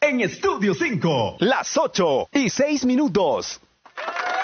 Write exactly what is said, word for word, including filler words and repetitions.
en Estudio cinco. Las ocho y seis minutos.